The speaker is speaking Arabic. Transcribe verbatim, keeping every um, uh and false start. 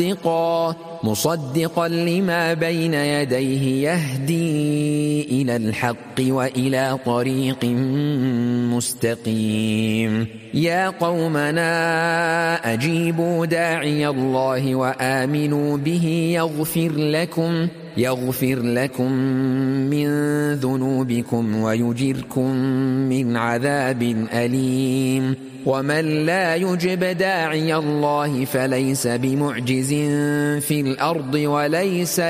مصدقا مصدقا لما بين يديه يهدي إلى الحق وإلى طريق مستقيم. يا قومنا أجيبوا داعي الله وآمنوا به يغفر لكم يغفر لكم من ذنوبكم ويجركم من عذاب أليم. ومن لا يجب داعي الله فليس بمعجز في الأرض وليس